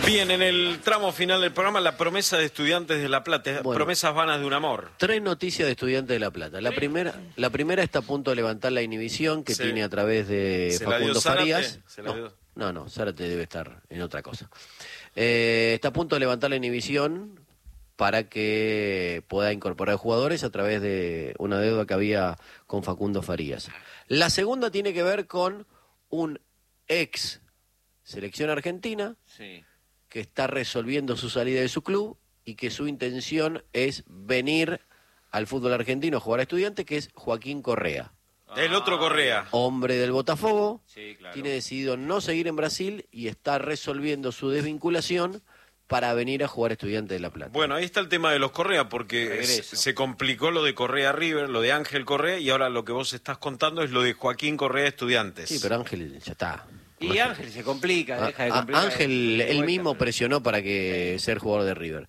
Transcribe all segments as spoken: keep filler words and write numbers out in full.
Bien, en el tramo final del programa, la promesa de Estudiantes de La Plata, bueno, promesas vanas de un amor. Tres noticias de Estudiantes de La Plata. La primera, la primera está a punto de levantar la inhibición que sí. tiene a través de ¿Se Facundo Farías. ¿Se la dio? No, no, no, Zárate debe estar en otra cosa. Eh, está a punto de levantar la inhibición para que pueda incorporar jugadores a través de una deuda que había con Facundo Farías. La segunda tiene que ver con un ex selección argentina Sí. que está resolviendo su salida de su club y que su intención es venir al fútbol argentino a jugar a Estudiantes, que es Joaquín Correa. El otro Correa. Hombre del Botafogo, Sí, claro. tiene decidido no seguir en Brasil y está resolviendo su desvinculación para venir a jugar a Estudiantes de La Plata. Bueno, ahí está el tema de los Correa, porque Regreso. se complicó lo de Correa River, lo de Ángel Correa, y ahora lo que vos estás contando es lo de Joaquín Correa Estudiantes. Sí, pero Ángel ya está. Y Ángel se complica, deja de A- complicar. Ángel él mismo pero... presionó para que ser jugador de River.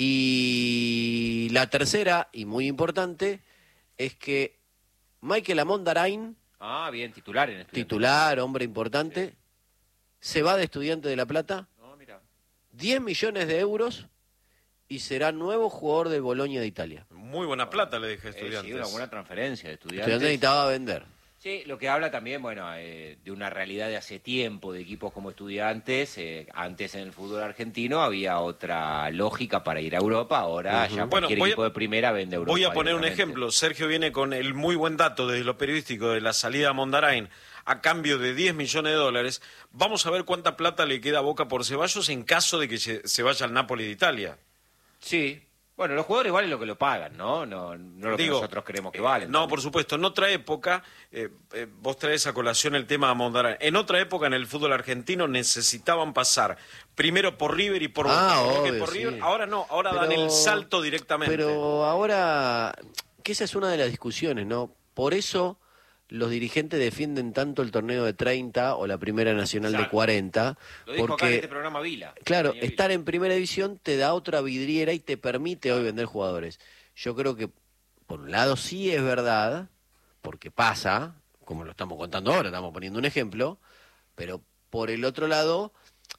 Y la tercera, y muy importante, es que Michael Amondarain, Ah, bien, titular en Estudiantes. titular, hombre importante, se va de Estudiantes de La Plata, No, mira. diez millones de euros y será nuevo jugador del Boloña de Italia. Muy buena plata le dije a Eh, Estudiantes. sí, una buena transferencia de Estudiantes. Estudiantes necesitaba vender. Sí, lo que habla también, bueno, eh, de una realidad de hace tiempo de equipos como Estudiantes. Eh, antes en el fútbol argentino había otra lógica para ir a Europa, ahora Uh-huh. ya Bueno, cualquier voy a- equipo de primera vende a Europa. Voy a poner un directamente. ejemplo. Sergio viene con el muy buen dato desde lo periodístico de la salida a Mondarain a cambio de diez millones de dólares. Vamos a ver cuánta plata le queda a Boca por Ceballos en caso de que se se vaya al Napoli de Italia. Sí. Bueno, los jugadores valen lo que lo pagan, ¿no? No, no lo que Digo, nosotros creemos que valen. No, también. por supuesto. En otra época, eh, eh, vos traes a colación el tema de Mondarain. En otra época, en el fútbol argentino, necesitaban pasar primero por River y por Boca. Ah, Porque obvio, por River, sí. ahora no, ahora Pero- dan el salto directamente. Pero ahora, que esa es una de las discusiones, ¿no? Por eso los dirigentes defienden tanto el torneo de treinta o la Primera Nacional de Exacto. cuarenta, Lo dijo acá en porque, este programa Vila. claro, Daniel Vila. estar en Primera División te da otra vidriera y te permite hoy vender jugadores. Yo creo que, por un lado, sí es verdad, porque pasa, como lo estamos contando ahora, estamos poniendo un ejemplo, pero por el otro lado,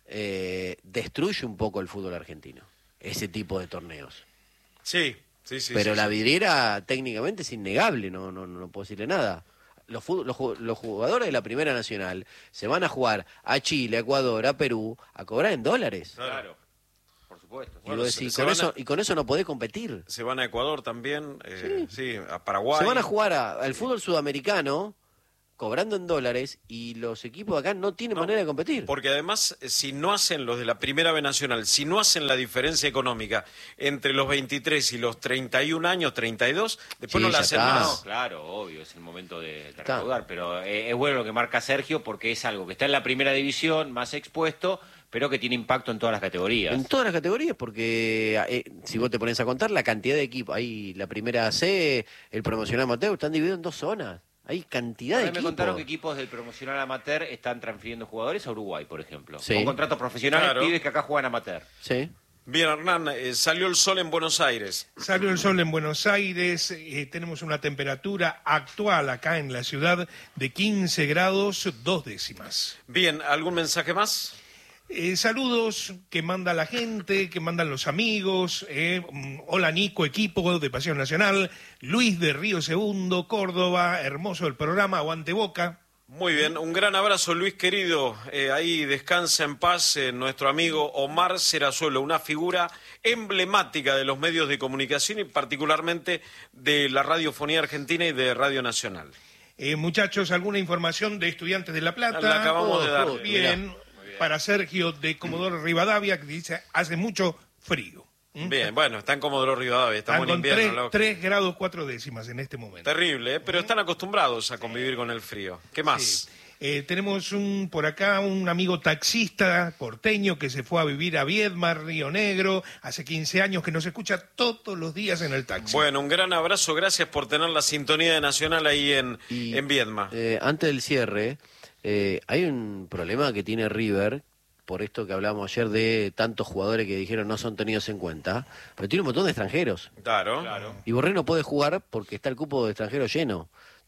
eh, destruye un poco el fútbol argentino, ese tipo de torneos. Sí, sí, sí. Pero sí, la sí. vidriera técnicamente es innegable, no, no, no puedo decirle nada. Los, fu- los, ju- los jugadores de la Primera Nacional se van a jugar a Chile, a Ecuador, a Perú, a cobrar en dólares. Claro, por supuesto. Y, Bueno, vos se- decís, se con van eso, a- y con eso no podés competir. Se van a Ecuador también, eh, sí. a Paraguay. Se van a jugar a- al fútbol sudamericano cobrando en dólares y los equipos de acá no tienen No, manera de competir. Porque además, eh, si no hacen los de la Primera B Nacional, si no hacen la diferencia económica entre los veintitrés y los treinta y un años, treinta y dos, después Sí, no la ya hacen está. más. No, claro, obvio, es el momento de, de Está. recaudar, pero eh, es bueno lo que marca Sergio porque es algo que está en la primera división, más expuesto, pero que tiene impacto en todas las categorías. En todas las categorías, porque eh, si vos te pones a contar la cantidad de equipos, ahí la Primera C, el promocional amateur, están divididos en dos zonas. Hay cantidad A de mí me equipos. contaron que equipos del promocional amateur están transfiriendo jugadores a Uruguay, por ejemplo. Sí. Con contratos profesionales, Claro. pibes que acá juegan amateur. Sí. Bien, Hernán, eh, salió el sol en Buenos Aires. Salió el sol en Buenos Aires, eh, tenemos una temperatura actual acá en la ciudad de quince grados, dos décimas. Bien, ¿algún mensaje más? Eh, saludos que manda la gente, que mandan los amigos. eh, mm, hola Nico, equipo de Pasión Nacional. Luis de Río Segundo, Córdoba. Hermoso el programa, aguante Boca. Muy bien, un gran abrazo, Luis querido. Eh, ahí descansa en paz eh, nuestro amigo Omar Serazuelo, una figura emblemática de los medios de comunicación y particularmente de la radiofonía argentina y de Radio Nacional. Eh, muchachos, ¿alguna información de Estudiantes de La Plata? La acabamos de dar. Oh, bien, para Sergio de Comodoro Rivadavia, que dice, hace mucho frío. ¿Mm? Bien, bueno, está en Comodoro Rivadavia, estamos Están en con invierno. tres, ¿no? tres grados cuatro décimas en este momento. Terrible, ¿eh? Pero están acostumbrados a convivir con el frío. ¿Qué más? Sí. Eh, tenemos un por acá un amigo taxista porteño que se fue a vivir a Viedma, Río Negro, hace quince años, que nos escucha todos los días en el taxi. Bueno, un gran abrazo, gracias por tener la sintonía de Nacional ahí en, Y, en Viedma. eh, antes del cierre, eh, hay un problema que tiene River, por esto que hablamos ayer de tantos jugadores que dijeron no son tenidos en cuenta, pero tiene un montón de extranjeros. Claro. Claro. Y Borré no puede jugar porque está el cupo de extranjeros lleno.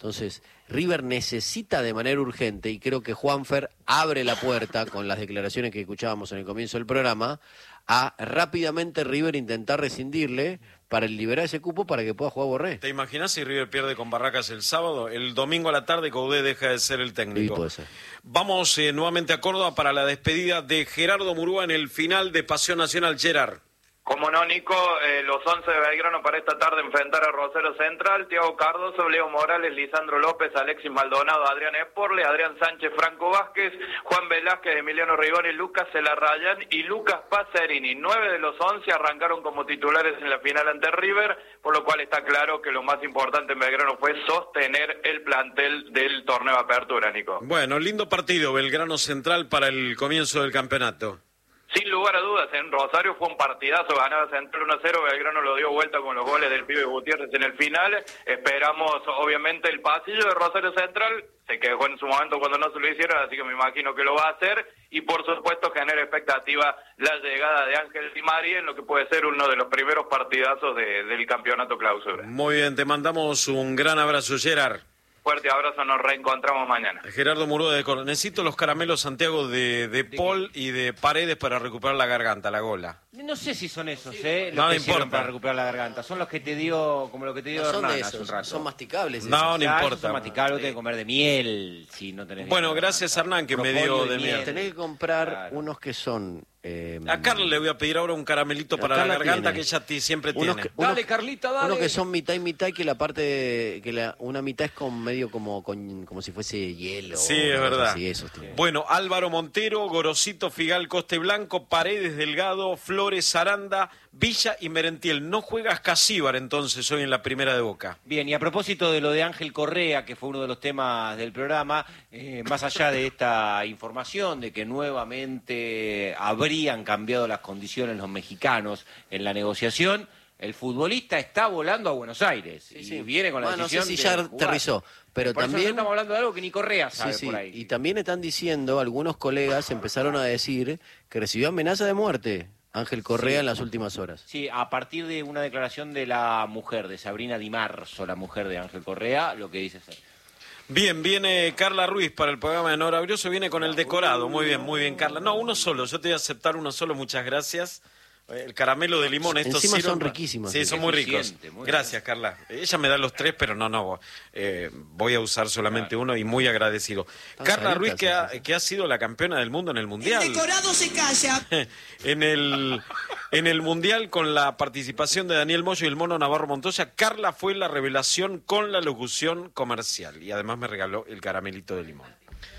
Entonces, River necesita de manera urgente, y creo que Juanfer abre la puerta con las declaraciones que escuchábamos en el comienzo del programa, a rápidamente River intentar rescindirle para liberar ese cupo para que pueda jugar Borré. ¿Te imaginas si River pierde con Barracas el sábado? El domingo a la tarde Coudet deja de ser el técnico. Sí, puede ser. Vamos eh, nuevamente a Córdoba para la despedida de Gerardo Murúa en el final de Pasión Nacional. Gerard. Como no, Nico, eh, los once de Belgrano para esta tarde enfrentar a Rosario Central, Thiago Cardoso, Leo Morales, Lisandro López, Alexis Maldonado, Adrián Esporle, Adrián Sánchez, Franco Vázquez, Juan Velázquez, Emiliano Rigoni, Lucas Celarrayán y Lucas Pacerini. Nueve de los once arrancaron como titulares en la final ante River, por lo cual está claro que lo más importante en Belgrano fue sostener el plantel del torneo de apertura, Nico. Bueno, lindo partido, Belgrano Central para el comienzo del campeonato. Sin lugar a dudas, en Rosario fue un partidazo, ganaba Central uno a cero, Belgrano lo dio vuelta con los goles del pibe Gutiérrez en el final. Esperamos, obviamente, el pasillo de Rosario Central, se quejó en su momento cuando no se lo hicieron, así que me imagino que lo va a hacer. Y, por supuesto, genera expectativa la llegada de Ángel Di María en lo que puede ser uno de los primeros partidazos de, del campeonato clausura. Muy bien, te mandamos un gran abrazo, Gerard. Fuerte abrazo, nos reencontramos mañana. Gerardo Murúa de Córdoba. Necesito los caramelos, Santiago, de, de Paul y de Paredes para recuperar la garganta, la gola. No sé si son esos, ¿eh? Los No, no que sirven importa. para recuperar la garganta. Son los que te dio, como lo que te dio No son Hernán de hace un esos, rato. son masticables. No, esos. no Ya, esos importa. son masticables, tenés que comer de miel si no tenés. Bueno, garganta. gracias, Hernán, que me Propóleo dio de miel. Tenés que comprar Claro. unos que son... Eh, A Carla le voy a pedir ahora un caramelito Pero para la Carla garganta tiene. que ella ti- siempre unos tiene. que, unos- Dale, Carlita, dale. Unos que son mitad y mitad y que la parte de- que la, una mitad es con medio como con, como si fuese hielo. Sí, o es una cosa verdad. así, esos tienen. Bueno, Álvaro Montero, Gorosito, Figal, Coste Blanco, Paredes, Delgado, Flores, Aranda, Villa y Merentiel. No juegas Casíbar entonces hoy en la primera de Boca. Bien, y a propósito de lo de Ángel Correa, que fue uno de los temas del programa, eh, más allá de esta información de que nuevamente habrían cambiado las condiciones los mexicanos en la negociación, el futbolista está volando a Buenos Aires Sí, y sí. viene con la Bueno, no sé decisión si de ya jugar. aterrizó, pero Por eso también... estamos hablando de algo que ni Correa sabe Sí, sí, por ahí. y también están diciendo, algunos colegas empezaron a decir que recibió amenaza de muerte Ángel Correa Sí. en las últimas horas. Sí, a partir de una declaración de la mujer, de Sabrina Di Marzo, la mujer de Ángel Correa, lo que dice es... Bien, viene Carla Ruiz para el programa de Nora Brioso, viene con el decorado. Muy bien, muy bien, Carla. No, uno solo, yo te voy a aceptar uno solo, muchas gracias. El caramelo de limón, estos Encima sirven son para- riquísimos. Sí, son muy ricos. Eficiente, muy Gracias, Carla. Ella me da los tres, pero no, no. eh, voy a usar solamente uno y muy agradecido. Están Carla saditas Ruiz, que ha, esas. que ha sido la campeona del mundo en el Mundial. El decorado se calla. en el en el Mundial, con la participación de Daniel Moyo y el Mono Navarro Montoya, Carla fue la revelación con la locución comercial. Y además me regaló el caramelito de limón.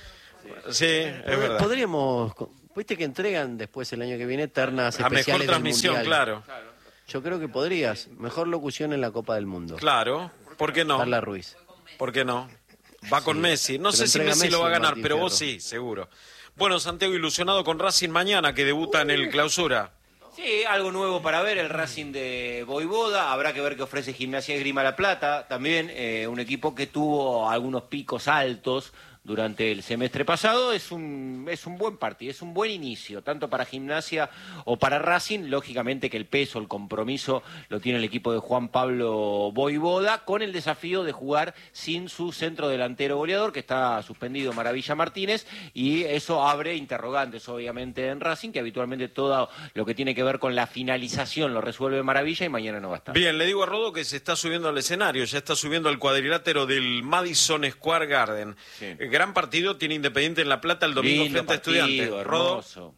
Sí, es verdad. Podríamos, viste que entregan después el año que viene ternas A mejor especiales del transmisión, Mundial. claro. Yo creo que podrías. Mejor locución en la Copa del Mundo. Claro, ¿por qué no? Carla Ruiz. ¿Por qué no? Va con Sí, Messi. No se sé lo si entrega Messi lo va a Messi, ganar, Martín pero vos Fierro. sí, seguro. Bueno, Santiago, ilusionado con Racing mañana, que debuta en el Clausura. Sí, algo nuevo para ver, el Racing de Voivoda, habrá que ver qué ofrece Gimnasia Esgrima La Plata, también eh, un equipo que tuvo algunos picos altos durante el semestre pasado, es un, es un buen partido, es un buen inicio, tanto para Gimnasia o para Racing, lógicamente que el peso, el compromiso lo tiene el equipo de Juan Pablo Voivoda, con el desafío de jugar sin su centro delantero goleador, que está suspendido Maravilla Martínez, y eso abre interrogantes obviamente en Racing, que habitualmente todo lo que tiene que ver con la finalización lo resuelve Maravilla y mañana no va a estar. Bien, le digo a Rodo que se está subiendo al escenario, ya está subiendo al cuadrilátero del Madison Square Garden. Sí. Eh, Gran partido tiene Independiente en La Plata el domingo Lindo frente a partido, Estudiantes. Rodo hermoso.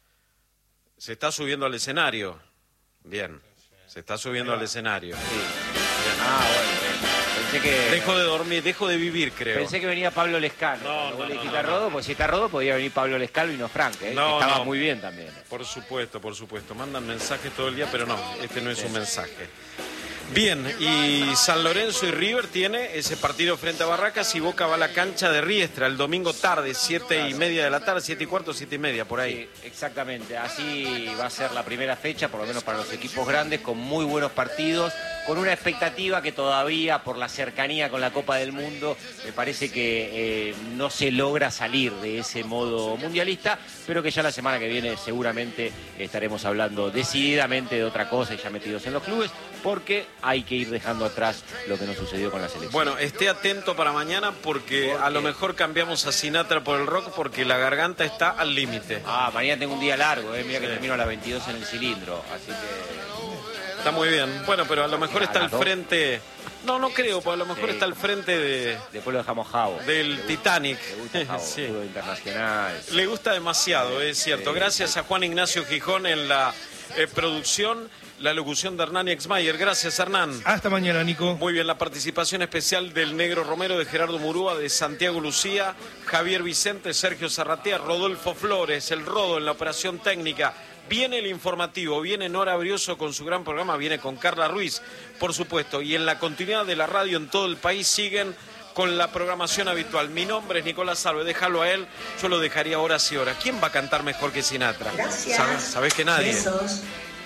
se está subiendo al escenario. Bien, se está subiendo al escenario. Ah, bueno, pensé que... Dejo de dormir, dejo de vivir, creo. Pensé que venía Pablo Lescano. No, Cuando no, vos le no, dijiste no, a Rodo, pues si está Rodo podía venir Pablo Lescano y no Frank, ¿eh? No, Estaba no. muy bien también. Por supuesto, por supuesto. Mandan mensajes todo el día, pero no, este no es un mensaje. Bien, y San Lorenzo y River tiene ese partido frente a Barracas y Boca va a la cancha de Riestra el domingo tarde, siete y media de la tarde, siete y cuarto, siete y media, por ahí. Sí, exactamente. Así va a ser la primera fecha, por lo menos para los equipos grandes, con muy buenos partidos, con una expectativa que todavía, por la cercanía con la Copa del Mundo, me parece que eh, no se logra salir de ese modo mundialista, pero que ya la semana que viene seguramente estaremos hablando decididamente de otra cosa y ya metidos en los clubes, porque hay que ir dejando atrás lo que nos sucedió con la selección. Bueno, esté atento para mañana porque a lo mejor cambiamos a Sinatra por el rock porque la garganta está al límite. Ah, mañana tengo un día largo, eh. Mira que termino a las veintidós en el cilindro, así que... Está muy bien. Bueno, pero a lo mejor está al frente... No, no creo, porque a lo mejor sí. está al frente de... Después lo dejamos Javo. Del le Titanic. Gusta, le gusta Javo, sí. internacional. Le gusta demasiado, es cierto. Sí. Gracias a Juan Ignacio Gijón en la eh, producción, la locución de Hernán Exmayer. Gracias, Hernán. Hasta mañana, Nico. Muy bien, la participación especial del Negro Romero, de Gerardo Murúa, de Santiago Lucía, Javier Vicente, Sergio Zarratea, Rodolfo Flores, el Rodo en la operación técnica. Viene el informativo, viene Nora Brioso con su gran programa, viene con Carla Ruiz, por supuesto. Y en la continuidad de la radio en todo el país siguen con la programación habitual. Mi nombre es Nicolás Salve, déjalo a él, yo lo dejaría horas y horas. ¿Quién va a cantar mejor que Sinatra? Gracias. ¿Sabes, ¿Sabés que nadie? Besos.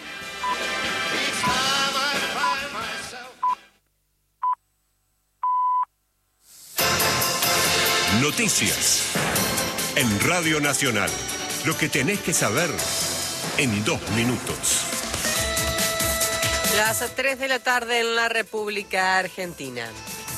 Noticias en Radio Nacional. Lo que tenés que saber en dos minutos. Las tres de la tarde en la República Argentina.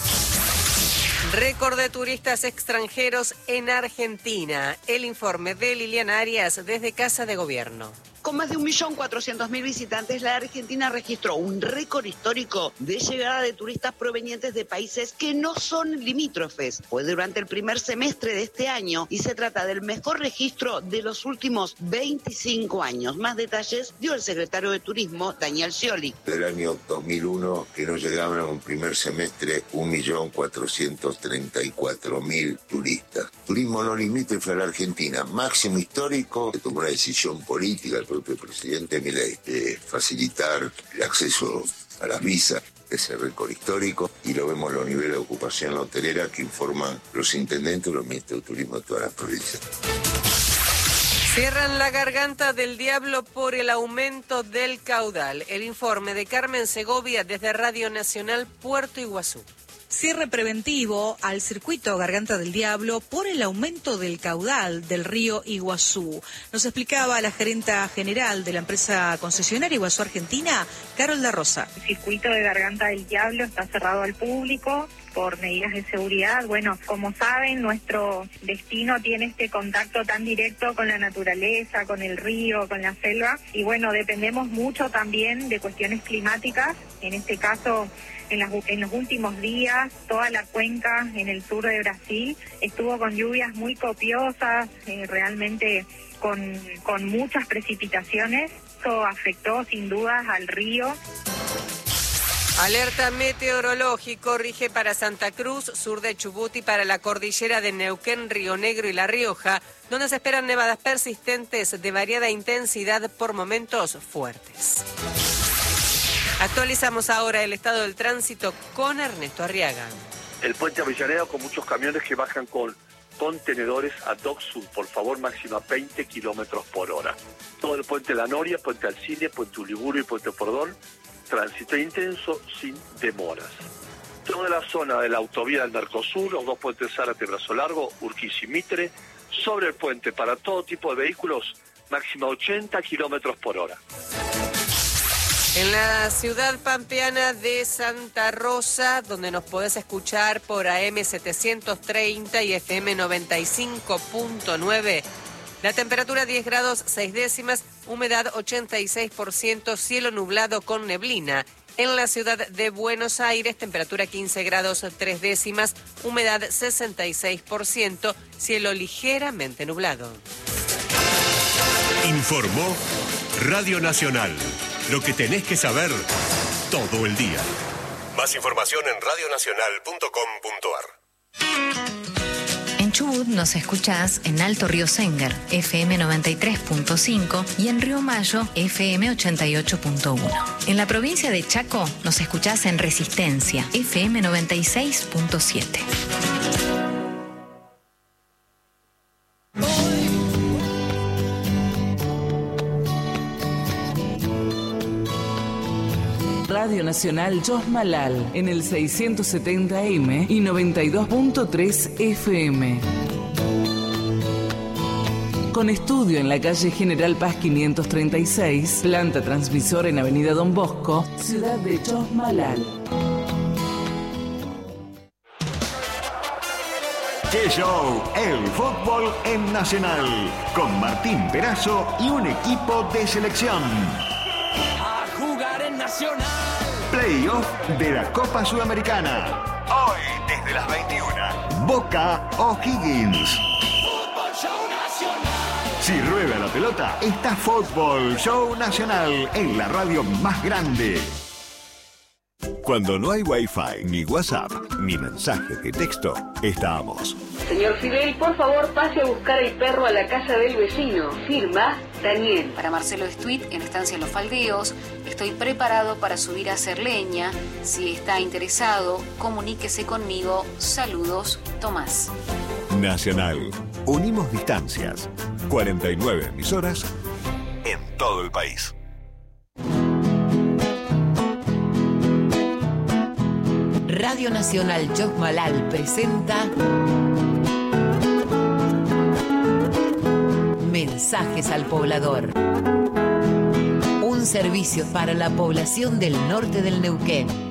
Récord de turistas extranjeros en Argentina. El informe de Liliana Arias desde Casa de Gobierno. Con más de un millón cuatrocientos mil visitantes, la Argentina registró un récord histórico de llegada de turistas provenientes de países que no son limítrofes. Fue durante el primer semestre de este año y se trata del mejor registro de los últimos veinticinco años. Más detalles dio el secretario de Turismo, Daniel Scioli. Del año dos mil uno, que no llegaban a un primer semestre un millón cuatrocientos treinta y cuatro mil turistas. Turismo no limítrofe a la Argentina, máximo histórico, que tomó una decisión política el propio presidente Milei de facilitar el acceso a las visas, ese récord histórico, y lo vemos en los niveles de ocupación hotelera que informan los intendentes y los ministros de turismo de todas las provincias. Cierran la garganta del diablo por el aumento del caudal. El informe de Carmen Segovia desde Radio Nacional Puerto Iguazú. Cierre preventivo al circuito Garganta del Diablo por el aumento del caudal del río Iguazú. Nos explicaba la gerenta general de la empresa concesionaria Iguazú Argentina, Carol da Rosa. El circuito de Garganta del Diablo está cerrado al público por medidas de seguridad. Bueno, como saben, nuestro destino tiene este contacto tan directo con la naturaleza, con el río, con la selva, y bueno, dependemos mucho también de cuestiones climáticas. En este caso, En, las, en los últimos días, toda la cuenca en el sur de Brasil estuvo con lluvias muy copiosas, eh, realmente con, con muchas precipitaciones. Eso afectó sin dudas al río. Alerta meteorológico rige para Santa Cruz, sur de Chubut y para la cordillera de Neuquén, Río Negro y La Rioja, donde se esperan nevadas persistentes de variada intensidad por momentos fuertes. Actualizamos ahora el estado del tránsito con Ernesto Arriaga. El puente Avellaneda con muchos camiones que bajan con contenedores a Dock Sur, por favor, máxima veinte kilómetros por hora. Todo el puente La Noria, puente Alcine, puente Uliburu y puente Pordón, tránsito intenso sin demoras. Toda la zona de la autovía del Mercosur, los dos puentes Zárate y Brazo Largo, Urquiza y Mitre, sobre el puente para todo tipo de vehículos, máxima ochenta kilómetros por hora. En la ciudad pampeana de Santa Rosa, donde nos podés escuchar por A M setecientos treinta y F M noventa y cinco punto nueve, la temperatura diez grados seis décimas, humedad ochenta y seis por ciento, cielo nublado con neblina. En la ciudad de Buenos Aires, temperatura quince grados tres décimas, humedad sesenta y seis por ciento, cielo ligeramente nublado. Informó Radio Nacional. Lo que tenés que saber todo el día. Más información en radio nacional punto com punto a r. En Chubut nos escuchás en Alto Río Senguer, F M noventa y tres punto cinco, y en Río Mayo, F M ochenta y ocho punto uno. En la provincia de Chaco nos escuchás en Resistencia, F M noventa y seis punto siete. Radio Nacional Yosmalal en el seiscientos setenta eme y noventa y dos punto tres efe eme. Con estudio en la calle General Paz quinientos treinta y seis, planta transmisora en Avenida Don Bosco, ciudad de Yosmalal. ¡Qué show! El fútbol en Nacional, con Martín Perazo y un equipo de selección. A jugar en Nacional. Playoff de la Copa Sudamericana. Hoy, desde las veintiuna. Boca O'Higgins. Fútbol Show Nacional. Si rueda la pelota, está Fútbol Show Nacional en la radio más grande. Cuando no hay Wi-Fi, ni WhatsApp, ni mensajes de texto, estamos. Señor Fidel, por favor pase a buscar el perro a la casa del vecino. Firma, Daniel. Para Marcelo Estuit, en Estancia Los Faldeos, estoy preparado para subir a hacer leña. Si está interesado, comuníquese conmigo. Saludos, Tomás. Nacional. Unimos distancias. cuarenta y nueve emisoras en todo el país. Radio Nacional Yosmalal presenta Mensajes al Poblador. Un servicio para la población del norte del Neuquén.